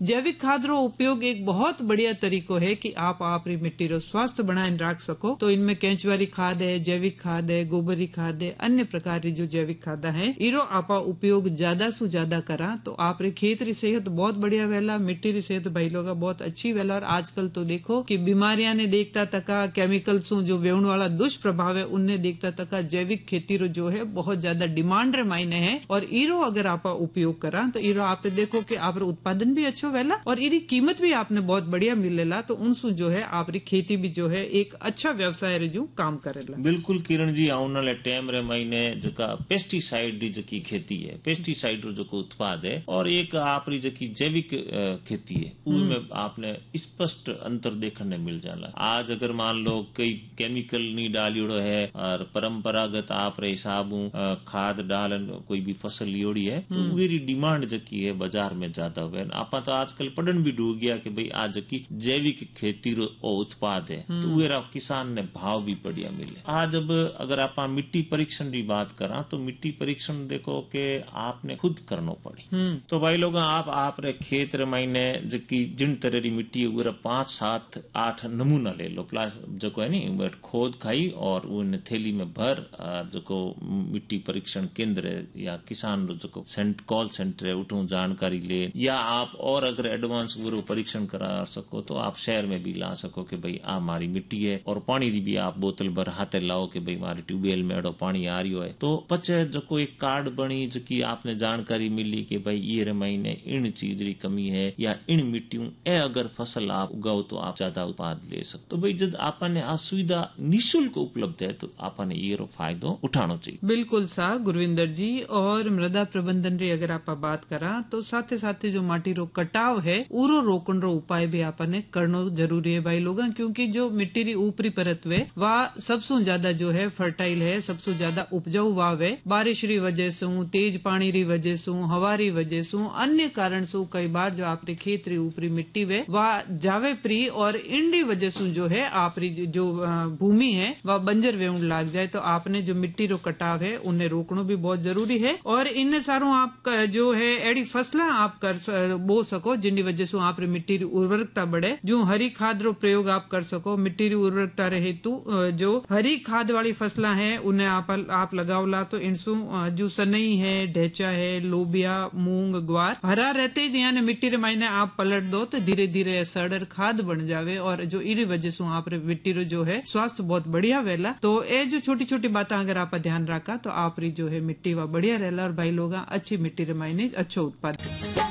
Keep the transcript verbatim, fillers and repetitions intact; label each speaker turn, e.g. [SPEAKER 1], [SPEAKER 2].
[SPEAKER 1] जैविक खाद रो उपयोग एक बहुत बढ़िया तरीको है कि आप आप री मिट्टी रो स्वास्थ्य बनाए रख सको। तो इनमें केंचुआरी खाद है, जैविक खाद है, गोबरी खाद है, अन्य प्रकार की जो जैविक खादा है इरो आपा उपयोग ज्यादा सु ज्यादा करा तो आप रे खेत री सेहत बहुत बढ़िया वेला, मिट्टी री सेहत भाई लोग बहुत अच्छी वेला। और आजकल तो देखो कि बीमारियां ने देखता तका केमिकल सु जो वेवण वाला दुष्प्रभाव है उनने देखता तका जैविक खेती रो जो है बहुत ज्यादा डिमांड रे मायने है। और इरो अगर आप उपयोग करा तो इरो आप देखो कि आप उत्पादन भी अच्छो वेला और इरी कीमत भी आपने बहुत बढ़िया मिलेला। तो उनसु जो है आप री खेती भी जो है एक अच्छा व्यवसाय रे जो काम करेला।
[SPEAKER 2] बिल्कुल किरण जी, आने वाले टाइम रे महीने जका पेस्टिसाइड री जकी खेती है, पेस्टिसाइड रो जो उत्पाद है और एक आप री जकी जैविक खेती है उसमें आपने स्पष्ट अंतर देखने मिल जाला। आज अगर मान लो कई केमिकल नहीं डालियोड़ो है और परंपरागत आप रे हिसाब खाद डालन कोई भी फसल लियोड़ी है तो मेरी डिमांड जकी है बाजार में ज्यादा हुए। आपा तो आजकल पढ़न भी डूब गया कि भाई आज जकी जैविक खेती रो उत्पाद है तो वेरा किसान ने भाव भी बढ़िया मिले। आज अब अगर आप मिट्टी परीक्षण की बात करा तो मिट्टी परीक्षण देखो कि आपने खुद करना पड़ी। तो भाई लोग आप आप रे खेत रे महीने जकी जिन तरह की मिट्टी है पांच सात आठ नमूना ले लो, प्लस जो है नी खोद खाई और उन थैली में भर जो मिट्टी परीक्षण केंद्र या किसान जो सेंट कॉल सेंटर है उठो जानकारी ले, या आप और अगर एडवांस वो परीक्षण करा सको तो आप शहर में भी ला सको कि भाई आ हमारी मिट्टी है। और पानी की भी आप बोतल भर हाथे लाओ कि भाई हमारे ट्यूबवेल में एडो पानी आ रही है। तो पचे जो एक कार्ड बनी जकी आपने जानकारी मिली कि भाई ये महीने इन चीज की कमी है या इन मिट्टियों ए अगर फसल आप उगाओ तो आप ज्यादा उत्पाद ले सकते। तो भाई जब आपने आ सुविधा निःशुल्क उपलब्ध है तो आपने ये फायदो उठाना चाहिए।
[SPEAKER 1] बिल्कुल सा गुरविंदर जी। और मृदा प्रबंधन री अगर आप बात करा तो साथे साथे जो माटी रो कटाव है उरो रोकन रो उपाय भी आपने करनो जरूरी है भाई लोग, क्योंकि जो मिट्टी री ऊपरी परत वे वह सबसे ज्यादा जो है फर्टाइल है, सबसे ज्यादा उपजाऊ वाव है। बारिश री वजह से, तेज पानी री वजह से, हवा री वजह से, अन्य कारण से कई बार जो आपरी खेत री ऊपरी मिट्टी वे वह जावे प्री और इन री वजह से जो है आपरी जो भूमि है वह बंजर वेउन लाग जाए। तो आपने जो मिट्टी रो कटाव है उन्हें रोकना भी बहुत जरूरी है। और इन सारों आप जो है एड़ी फसला आप कर बो सको जिनकी वजह से आप मिट्टी री उर्वरकता बढ़े। जो हरी खाद रो प्रयोग आप कर सको मिट्टी री उर्वरकता रहे तो जो हरी खाद वाली फसला है उन्हें आप, आप लगावला तो इनसु जो सनई है, ढेचा है, लोबिया, मूंग, ग्वार हरा रहते ही यानी मिट्टी रे मायने आप पलट दो तो धीरे धीरे सड़र खाद बन जावे और जो इरी वजह से आप मिट्टी रो जो है स्वास्थ्य बहुत बढ़िया वेला। तो ये जो छोटी छोटी बातें अगर आप ध्यान रखा तो आप जो है मिट्टी वह बढ़िया रहला और भाई लोग अच्छी मिट्टी रे मायने अच्छो उत्पादन।